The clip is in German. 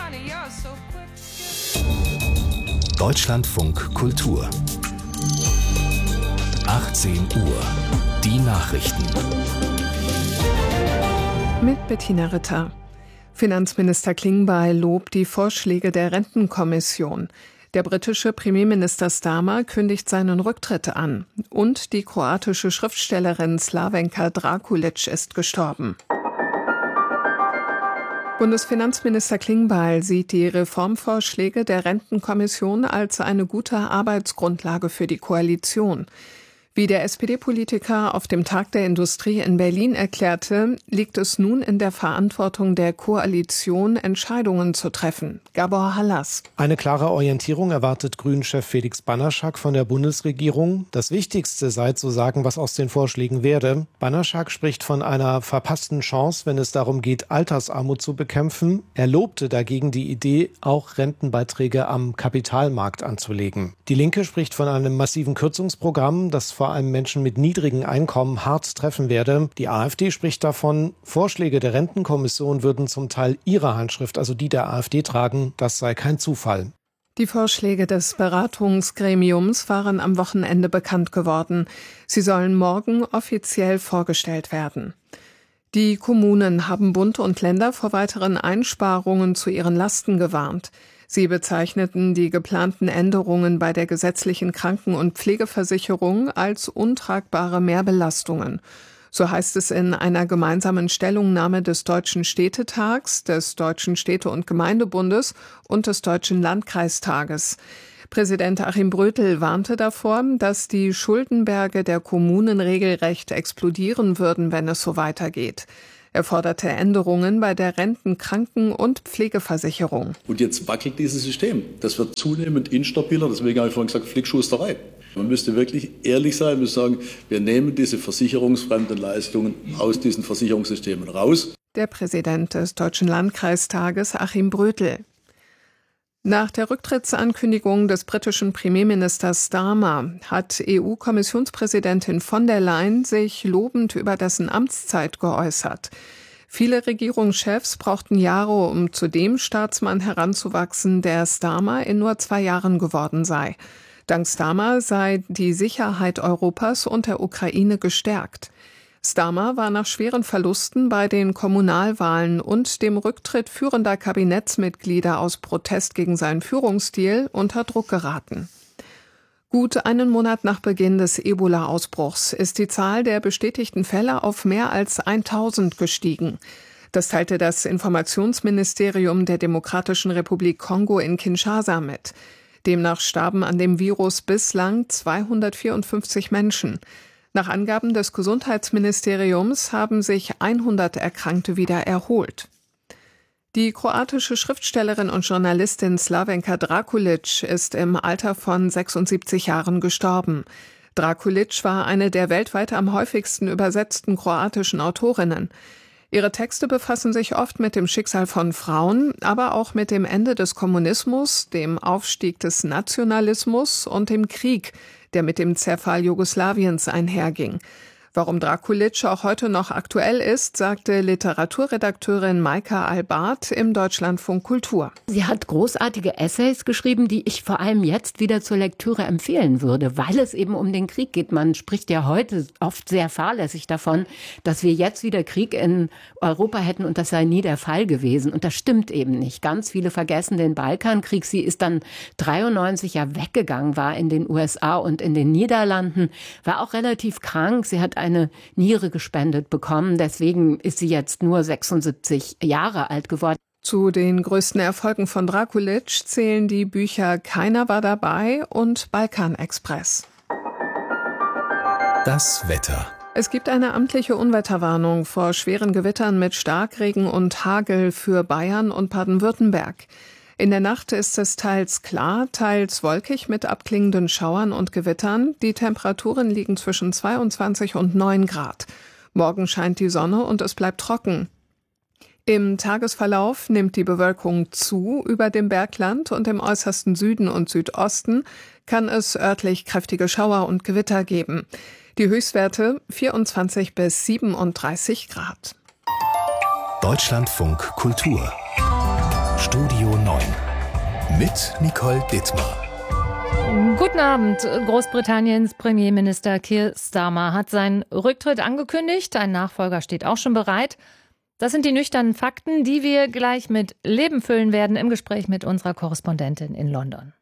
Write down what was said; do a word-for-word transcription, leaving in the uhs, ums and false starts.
Deutschlandfunk Kultur. achtzehn Uhr. Die Nachrichten. Mit Bettina Ritter. Finanzminister Klingbeil lobt die Vorschläge der Rentenkommission. Der britische Premierminister Starmer kündigt seinen Rücktritt an. Und die kroatische Schriftstellerin Slavenka Drakulic ist gestorben. Bundesfinanzminister Klingbeil sieht die Reformvorschläge der Rentenkommission als eine gute Arbeitsgrundlage für die Koalition. Wie der S P D-Politiker auf dem Tag der Industrie in Berlin erklärte, liegt es nun in der Verantwortung der Koalition, Entscheidungen zu treffen. Gabor Hallas. Eine klare Orientierung erwartet Grünen-Chef Felix Bannerschak von der Bundesregierung. Das Wichtigste sei zu sagen, was aus den Vorschlägen werde. Bannerschak spricht von einer verpassten Chance, wenn es darum geht, Altersarmut zu bekämpfen. Er lobte dagegen die Idee, auch Rentenbeiträge am Kapitalmarkt anzulegen. Die Linke spricht von einem massiven Kürzungsprogramm, das vor allem Menschen mit niedrigen Einkommen hart treffen werde. Die AfD spricht davon, Vorschläge der Rentenkommission würden zum Teil ihre Handschrift, also die der AfD, tragen. Das sei kein Zufall. Die Vorschläge des Beratungsgremiums waren am Wochenende bekannt geworden. Sie sollen morgen offiziell vorgestellt werden. Die Kommunen haben Bund und Länder vor weiteren Einsparungen zu ihren Lasten gewarnt. Sie bezeichneten die geplanten Änderungen bei der gesetzlichen Kranken- und Pflegeversicherung als untragbare Mehrbelastungen. So heißt es in einer gemeinsamen Stellungnahme des Deutschen Städtetags, des Deutschen Städte- und Gemeindebundes und des Deutschen Landkreistages. Präsident Achim Brötel warnte davor, dass die Schuldenberge der Kommunen regelrecht explodieren würden, wenn es so weitergeht. Er forderte Änderungen bei der Renten-, Kranken- und Pflegeversicherung. Und jetzt wackelt dieses System. Das wird zunehmend instabiler. Deswegen habe ich vorhin gesagt, Flickschusterei. Man müsste wirklich ehrlich sein, man müsste sagen, wir nehmen diese versicherungsfremden Leistungen aus diesen Versicherungssystemen raus. Der Präsident des Deutschen Landkreistages, Achim Brötel. Nach der Rücktrittsankündigung des britischen Premierministers Starmer hat E U-Kommissionspräsidentin von der Leyen sich lobend über dessen Amtszeit geäußert. Viele Regierungschefs brauchten Jahre, um zu dem Staatsmann heranzuwachsen, der Starmer in nur zwei Jahren geworden sei. Dank Starmer sei die Sicherheit Europas und der Ukraine gestärkt. Starmer war nach schweren Verlusten bei den Kommunalwahlen und dem Rücktritt führender Kabinettsmitglieder aus Protest gegen seinen Führungsstil unter Druck geraten. Gut einen Monat nach Beginn des Ebola-Ausbruchs ist die Zahl der bestätigten Fälle auf mehr als tausend gestiegen. Das teilte das Informationsministerium der Demokratischen Republik Kongo in Kinshasa mit. Demnach starben an dem Virus bislang zweihundertvierundfünfzig Menschen. Nach Angaben des Gesundheitsministeriums haben sich hundert Erkrankte wieder erholt. Die kroatische Schriftstellerin und Journalistin Slavenka Drakulic ist im Alter von sechsundsiebzig Jahren gestorben. Drakulic war eine der weltweit am häufigsten übersetzten kroatischen Autorinnen. Ihre Texte befassen sich oft mit dem Schicksal von Frauen, aber auch mit dem Ende des Kommunismus, dem Aufstieg des Nationalismus und dem Krieg, der mit dem Zerfall Jugoslawiens einherging. Warum Drakulic auch heute noch aktuell ist, sagte Literaturredakteurin Maika Albart im Deutschlandfunk Kultur. Sie hat großartige Essays geschrieben, die ich vor allem jetzt wieder zur Lektüre empfehlen würde, weil es eben um den Krieg geht. Man spricht ja heute oft sehr fahrlässig davon, dass wir jetzt wieder Krieg in Europa hätten und das sei nie der Fall gewesen. Und das stimmt eben nicht. Ganz viele vergessen den Balkankrieg. Sie ist dann dreiundneunzig ja weggegangen, war in den U S A und in den Niederlanden, war auch relativ krank. Sie hat eine Niere gespendet bekommen. Deswegen ist sie jetzt nur sechsundsiebzig Jahre alt geworden. Zu den größten Erfolgen von Drakulic zählen die Bücher Keiner war dabei und Balkanexpress. Das Wetter. Es gibt eine amtliche Unwetterwarnung vor schweren Gewittern mit Starkregen und Hagel für Bayern und Baden-Württemberg. In der Nacht ist es teils klar, teils wolkig mit abklingenden Schauern und Gewittern. Die Temperaturen liegen zwischen zweiundzwanzig und neun Grad. Morgen scheint die Sonne und es bleibt trocken. Im Tagesverlauf nimmt die Bewölkung zu. Über dem Bergland und im äußersten Süden und Südosten kann es örtlich kräftige Schauer und Gewitter geben. Die Höchstwerte vierundzwanzig bis siebenunddreißig Grad. Deutschlandfunk Kultur. Studio neun mit Nicole Dittmar. Guten Abend. Großbritanniens Premierminister Keir Starmer hat seinen Rücktritt angekündigt. Ein Nachfolger steht auch schon bereit. Das sind die nüchternen Fakten, die wir gleich mit Leben füllen werden im Gespräch mit unserer Korrespondentin in London.